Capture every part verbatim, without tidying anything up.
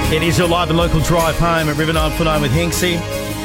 It is your live and local drive home at River nine four nine with Hinksy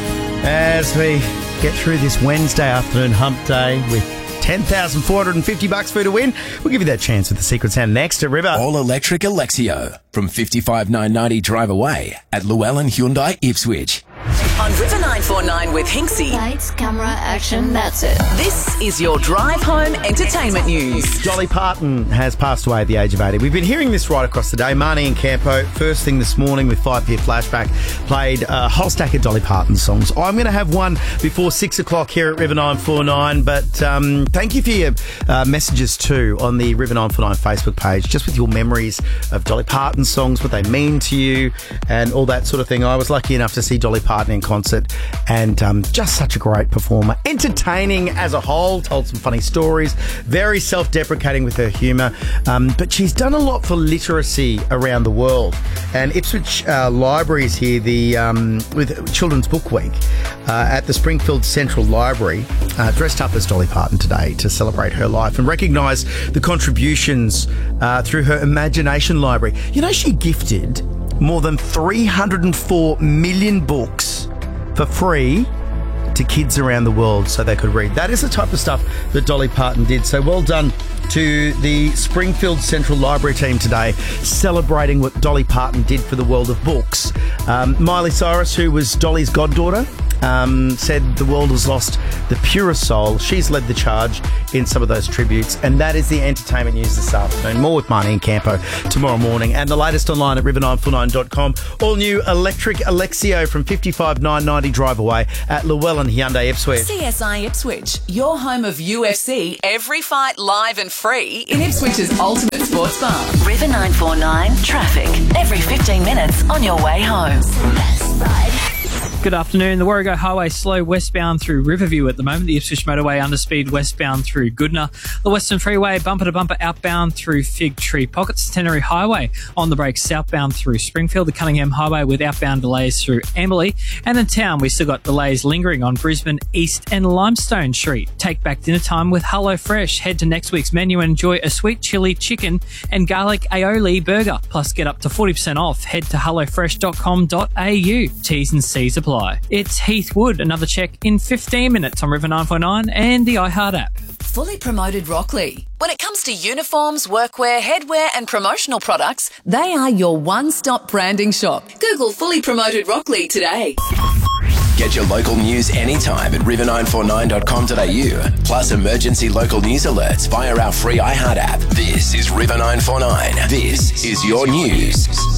as we get through this Wednesday afternoon hump day with ten thousand four hundred fifty bucks for you to win. We'll give you that chance with the secret sound next at River. All electric Alexio from fifty-five nine ninety Drive Away at Llewellyn Hyundai Ipswich. On River nine four nine with Hinksy. Lights, camera, action, that's it. This is your drive home entertainment news. Dolly Parton has passed away at the age of eighty. We've been hearing this right across the day. Marnie and Campo, first thing this morning with Five Year Flashback, played a whole stack of Dolly Parton songs. I'm going to have one before six o'clock here at River nine four nine, but um, thank you for your uh, messages too on the River nine four nine Facebook page, just with your memories of Dolly Parton songs, what they mean to you, and all that sort of thing. I was lucky enough to see Dolly Parton in concert, and um, just such a great performer. Entertaining as a whole, told some funny stories, very self-deprecating with her humour, um, but she's done a lot for literacy around the world. And Ipswich uh, Libraries here, the um, with Children's Book Week uh, at the Springfield Central Library, uh, dressed up as Dolly Parton today to celebrate her life and recognise the contributions uh, through her Imagination Library. You know, she gifted more than three hundred four million books for free to kids around the world so they could read. That is the type of stuff that Dolly Parton did. So well done to the Springfield Central Library team today, celebrating what Dolly Parton did for the world of books. Um, Miley Cyrus, who was Dolly's goddaughter, Um, said the world has lost the purest soul. She's led the charge in some of those tributes, and that is the entertainment news this afternoon. More with Marnie and Campo tomorrow morning, and the latest online at river nine four nine dot com. All new electric Alexio from fifty-five nine ninety Drive Away at Llewellyn Hyundai Ipswich. C S I Ipswich, your home of U F C, every fight live and free in Ipswich's ultimate sports bar. River nine four nine traffic, every fifteen minutes on your way home. Best ride. Good afternoon. The Warrego Highway slow westbound through Riverview at the moment. The Ipswich Motorway underspeed westbound through Goodna. The Western Freeway bumper to bumper outbound through Fig Tree Pockets. Tennery Highway on the brakes southbound through Springfield. The Cunningham Highway with outbound delays through Amberley. And in town, we still got delays lingering on Brisbane East and Limestone Street. Take back dinner time with Hello Fresh. Head to next week's menu and enjoy a sweet chili chicken and garlic aioli burger. Plus, get up to forty percent off. Head to hello fresh dot com dot a u. T's and C's apply. It's Heath Wood. Another check in fifteen minutes on River nine four nine and the iHeart app. Fully promoted Rockley. When it comes to uniforms, workwear, headwear and promotional products, they are your one-stop branding shop. Google Fully Promoted Rockley today. Get your local news anytime at river nine four nine dot com dot a u. Plus emergency local news alerts via our free iHeart app. This is River nine four nine. This is your news.